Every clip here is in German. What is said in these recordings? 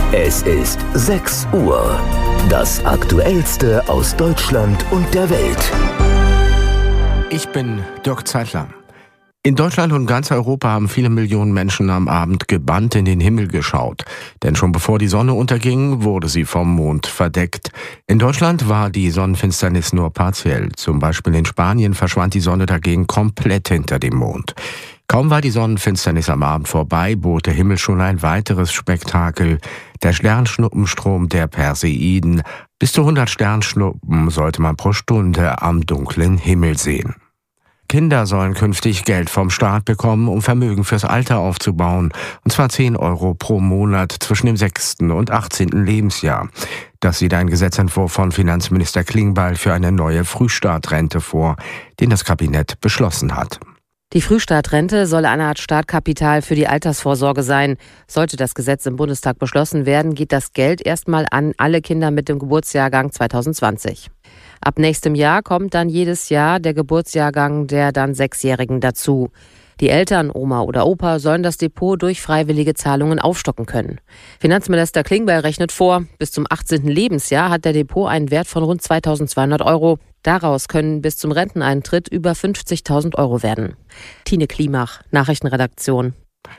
Es ist 6 Uhr. Das Aktuellste aus Deutschland und der Welt. Ich bin Dirk Zeitler. In Deutschland und ganz Europa haben viele Millionen Menschen am Abend gebannt in den Himmel geschaut. Denn schon bevor die Sonne unterging, wurde sie vom Mond verdeckt. In Deutschland war die Sonnenfinsternis nur partiell. Zum Beispiel in Spanien verschwand die Sonne dagegen komplett hinter dem Mond. Kaum war die Sonnenfinsternis am Abend vorbei, bot der Himmel schon ein weiteres Spektakel. Der Sternschnuppenstrom der Perseiden. Bis zu 100 Sternschnuppen sollte man pro Stunde am dunklen Himmel sehen. Kinder sollen künftig Geld vom Staat bekommen, um Vermögen fürs Alter aufzubauen. Und zwar 10 Euro pro Monat zwischen dem 6. und 18. Lebensjahr. Das sieht ein Gesetzentwurf von Finanzminister Klingbeil für eine neue Frühstartrente vor, den das Kabinett beschlossen hat. Die Frühstartrente soll eine Art Startkapital für die Altersvorsorge sein. Sollte das Gesetz im Bundestag beschlossen werden, geht das Geld erstmal an alle Kinder mit dem Geburtsjahrgang 2020. Ab nächstem Jahr kommt dann jedes Jahr der Geburtsjahrgang der dann 6-Jährigen dazu. Die Eltern, Oma oder Opa, sollen das Depot durch freiwillige Zahlungen aufstocken können. Finanzminister Klingbeil rechnet vor, bis zum 18. Lebensjahr hat der Depot einen Wert von rund 2.200 Euro. Daraus können bis zum Renteneintritt über 50.000 Euro werden. Tine Klimach, Nachrichtenredaktion.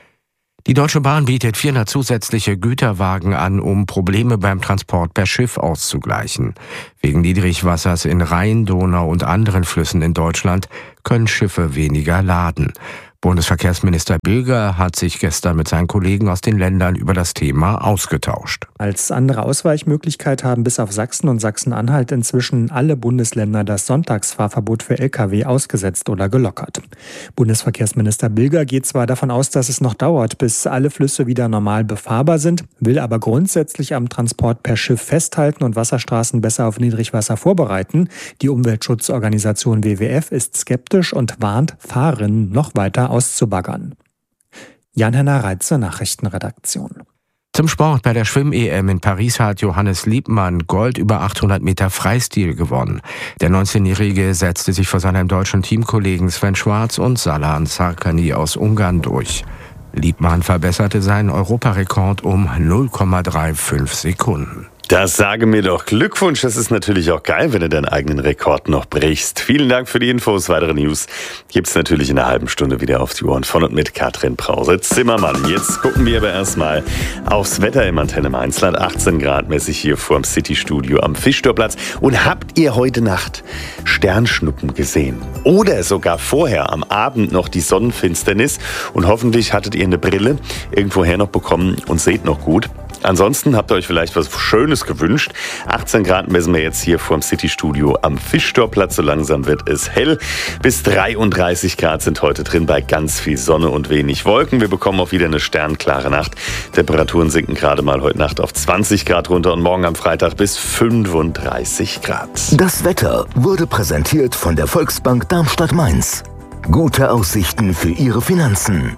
Die Deutsche Bahn bietet 400 zusätzliche Güterwagen an, um Probleme beim Transport per Schiff auszugleichen. Wegen Niedrigwassers in Rhein, Donau und anderen Flüssen in Deutschland können Schiffe weniger laden. Bundesverkehrsminister Bilger hat sich gestern mit seinen Kollegen aus den Ländern über das Thema ausgetauscht. Als andere Ausweichmöglichkeit haben bis auf Sachsen und Sachsen-Anhalt inzwischen alle Bundesländer das Sonntagsfahrverbot für Lkw ausgesetzt oder gelockert. Bundesverkehrsminister Bilger geht zwar davon aus, dass es noch dauert, bis alle Flüsse wieder normal befahrbar sind, will aber grundsätzlich am Transport per Schiff festhalten und Wasserstraßen besser auf Niedrigwasser vorbereiten. Die Umweltschutzorganisation WWF ist skeptisch und warnt, Fahrerinnen noch weiter auszubaggern. Jan-Henner Reitze, Nachrichtenredaktion. Zum Sport. Bei der Schwimm-EM in Paris hat Johannes Liebmann Gold über 800 Meter Freistil gewonnen. Der 19-Jährige setzte sich vor seinem deutschen Teamkollegen Sven Schwarz und Salan Sarkany aus Ungarn durch. Liebmann verbesserte seinen Europarekord um 0,35 Sekunden. Das sage mir doch Glückwunsch. Das ist natürlich auch geil, wenn du deinen eigenen Rekord noch brichst. Vielen Dank für die Infos. Weitere News gibt's natürlich in einer halben Stunde wieder auf die Ohren von und mit Katrin Brause-Zimmermann. Jetzt gucken wir aber erstmal aufs Wetter im Antenne Mainzland. 18 Grad mäßig hier vorm City-Studio am Fischtorplatz. Und habt ihr heute Nacht Sternschnuppen gesehen? Oder sogar vorher am Abend noch die Sonnenfinsternis? Und hoffentlich hattet ihr eine Brille irgendwoher noch bekommen und seht noch gut. Ansonsten habt ihr euch vielleicht was Schönes gewünscht. 18 Grad messen wir jetzt hier vorm City-Studio am Fischtorplatz. So langsam wird es hell. Bis 33 Grad sind heute drin bei ganz viel Sonne und wenig Wolken. Wir bekommen auch wieder eine sternklare Nacht. Temperaturen sinken gerade mal heute Nacht auf 20 Grad runter und morgen am Freitag bis 35 Grad. Das Wetter wurde präsentiert von der Volksbank Darmstadt-Mainz. Gute Aussichten für Ihre Finanzen.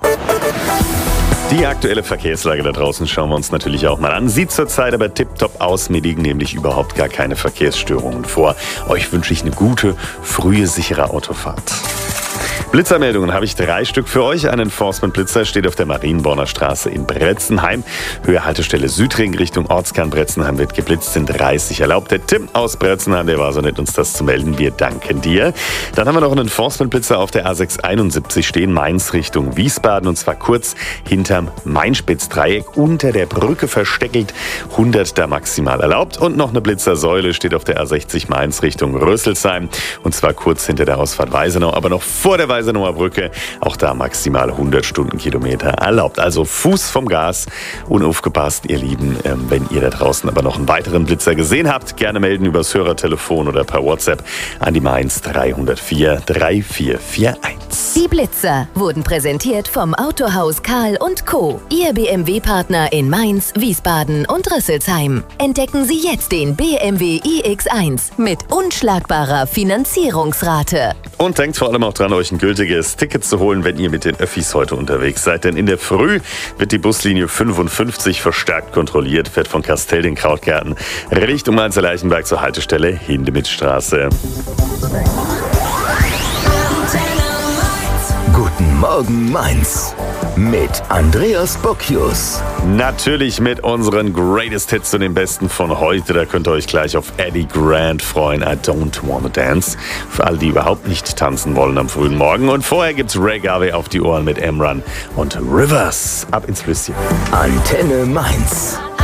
Die aktuelle Verkehrslage da draußen schauen wir uns natürlich auch mal an. Sieht zurzeit aber tipptopp aus. Mir liegen nämlich überhaupt gar keine Verkehrsstörungen vor. Euch wünsche ich eine gute, frühe, sichere Autofahrt. Blitzermeldungen habe ich 3 Stück für euch. Ein Enforcement-Blitzer steht auf der Marienborner Straße in Bretzenheim. Höhe Haltestelle Südring Richtung Ortskern Bretzenheim wird geblitzt, sind 30 erlaubt. Der Tim aus Bretzenheim, der war so nett, uns das zu melden. Wir danken dir. Dann haben wir noch einen Enforcement-Blitzer auf der A671 stehen, Mainz Richtung Wiesbaden, und zwar kurz hinterm Mainspitzdreieck unter der Brücke versteckelt. 100 da maximal erlaubt. Und noch eine Blitzersäule steht auf der A60 Mainz Richtung Rösselsheim, und zwar kurz hinter der Ausfahrt Weisenau, aber noch vor der Weisenauer Brücke, auch da maximal 100 Stundenkilometer erlaubt. Also Fuß vom Gas und aufgepasst, ihr Lieben. Wenn ihr da draußen aber noch einen weiteren Blitzer gesehen habt, gerne melden übers Hörertelefon oder per WhatsApp an die Mainz 304 3441. Die Blitzer wurden präsentiert vom Autohaus Karl & Co., Ihr BMW-Partner in Mainz, Wiesbaden und Rüsselsheim. Entdecken Sie jetzt den BMW iX1 mit unschlagbarer Finanzierungsrate. Und denkt vor allem auch dran, euch ein gültiges Ticket zu holen, wenn ihr mit den Öffis heute unterwegs seid. Denn in der Früh wird die Buslinie 55 verstärkt kontrolliert, fährt von Kastell den Krautgärten Richtung Mainz-Leichenberg zur Haltestelle Hindemitzstraße. Guten Guten Morgen Mainz mit Andreas Bocchius. Natürlich mit unseren Greatest Hits und den besten von heute. Da könnt ihr euch gleich auf Eddie Grant freuen. I Don't Wanna Dance. Für alle, die überhaupt nicht tanzen wollen am frühen Morgen. Und vorher gibt's Ray Garvey auf die Ohren mit Emran und Rivers. Ab ins Flüsschen. Antenne Mainz.